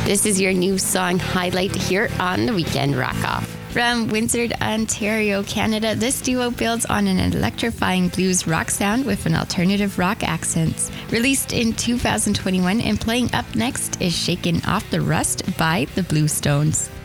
This is your new song highlight here on the Weekend Rock Off. From Windsor, Ontario, Canada, this duo builds on an electrifying blues rock sound with an alternative rock accent. Released in 2021 and playing up next is Shaken Off the Rust by the Bluestones.